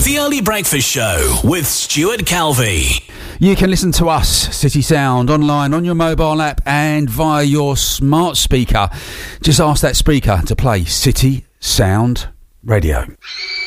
The Early Breakfast Show with Stuart Calvey. You can listen to us, City Sound, online, on your mobile app and via your smart speaker. Just ask that speaker to play City Sound Radio.